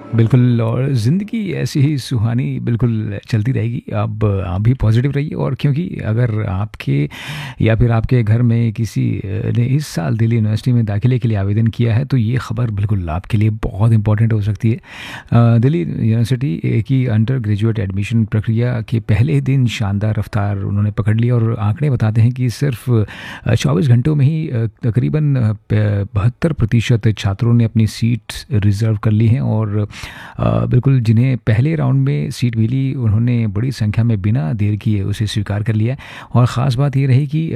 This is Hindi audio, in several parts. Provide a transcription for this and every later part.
बिल्कुल और ज़िंदगी ऐसी ही सुहानी बिल्कुल चलती रहेगी। अब आप भी पॉज़िटिव रहिए और क्योंकि अगर आपके या फिर आपके घर में किसी ने इस साल दिल्ली यूनिवर्सिटी में दाखिले के लिए आवेदन किया है, तो ये खबर बिल्कुल आपके लिए बहुत इम्पोर्टेंट हो सकती है। दिल्ली यूनिवर्सिटी की अंडर ग्रेजुएट एडमिशन प्रक्रिया के पहले ही दिन शानदार रफ्तार उन्होंने पकड़ ली और आंकड़े बताते हैं कि सिर्फ 24 घंटों में ही तकरीबन 72% छात्रों ने अपनी सीट रिज़र्व कर ली हैं और बिल्कुल जिन्हें पहले राउंड में सीट मिली उन्होंने बड़ी संख्या में बिना देर किए उसे स्वीकार कर लिया और ख़ास बात ये रही कि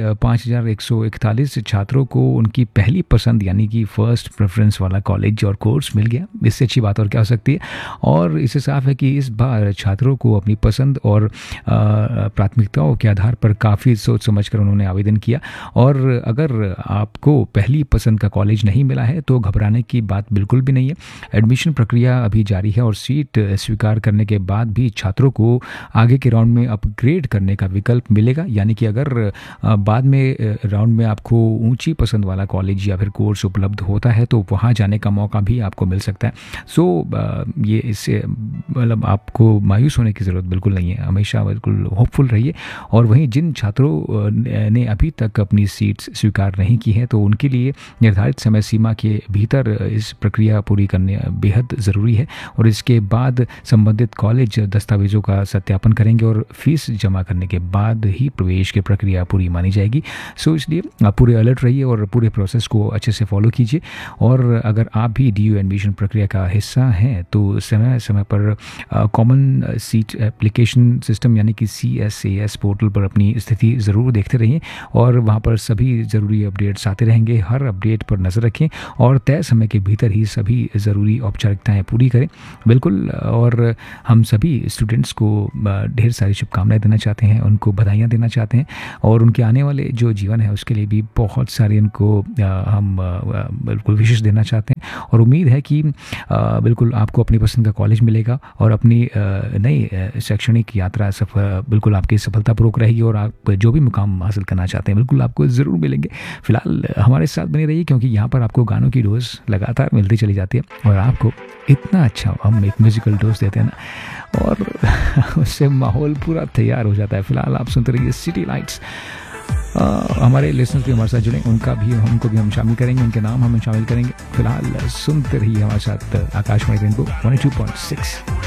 5141 छात्रों को उनकी पहली पसंद यानी कि फ़र्स्ट प्रेफरेंस वाला कॉलेज और कोर्स मिल गया। इससे अच्छी बात और क्या हो सकती है। और इससे साफ है कि इस बार छात्रों को अपनी पसंद और प्राथमिकताओं के आधार पर काफ़ी सोच समझ कर उन्होंने आवेदन किया। और अगर आपको पहली पसंद का कॉलेज नहीं मिला है तो घबराने की बात बिल्कुल भी नहीं है। एडमिशन प्रक्रिया अभी जारी है और सीट स्वीकार करने के बाद भी छात्रों को आगे के राउंड में अपग्रेड करने का विकल्प मिलेगा। यानी कि अगर बाद में राउंड में आपको ऊंची पसंद वाला कॉलेज या फिर कोर्स उपलब्ध होता है तो वहां जाने का मौका भी आपको मिल सकता है। सो ये इससे मतलब आपको मायूस होने की ज़रूरत बिल्कुल नहीं है। हमेशा बिल्कुल होपफुल रहिए। और वहीं जिन छात्रों ने अभी तक अपनी सीट्स स्वीकार नहीं की हैं तो उनके लिए निर्धारित समय सीमा के भीतर इस प्रक्रिया पूरी करने बेहद ज़रूरी है। और इसके बाद संबंधित कॉलेज दस्तावेज़ों का सत्यापन करेंगे और फीस जमा करने के बाद ही प्रवेश की प्रक्रिया पूरी मानी जाएगी। सो इसलिए आप पूरे अलर्ट रहिए और पूरे प्रोसेस को अच्छे से फॉलो कीजिए। और अगर आप भी DU एडमिशन प्रक्रिया का हिस्सा हैं तो समय समय पर कॉमन सीट एप्लीकेशन सिस्टम यानी कि CSAS पोर्टल पर अपनी स्थिति ज़रूर देखते रहिए और वहाँ पर सभी ज़रूरी अपडेट्स आते रहेंगे। हर अपडेट पर नज़र रखें और तय समय के भीतर ही सभी ज़रूरी औपचारिकताएं पूरी करें। बिल्कुल। और हम सभी स्टूडेंट्स को ढेर सारी शुभकामनाएं देना चाहते हैं, उनको बधाइयाँ देना चाहते हैं और उनके आने वाले जो जीवन है उसके लिए भी बहुत सारी उनको हम बिल्कुल विशेष देना चाहते हैं। और उम्मीद है कि बिल्कुल आपको अपनी पसंद का कॉलेज मिलेगा और अपनी नई शैक्षणिक यात्रा बिल्कुल आपकी सफलतापूर्वक रहेगी और आप जो भी मुकाम हासिल करना चाहते हैं बिल्कुल आपको ज़रूर मिलेंगे। फिलहाल हमारे साथ बने रहिए क्योंकि यहाँ पर आपको गानों की डोज लगातार मिलती चली जाती है और आपको इतना अच्छा हम एक म्यूजिकल डोज देते हैं ना और उससे माहौल पूरा तैयार हो जाता है। फिलहाल आप सुनते रहिए सिटी लाइट्स। हमारे लिसनर्स भी हमारे साथ जुड़े उनको भी हम शामिल करेंगे, उनके नाम हम शामिल करेंगे। फिलहाल सुनते रहिए हमारे साथ आकाशवाणी रेनबो 102.6।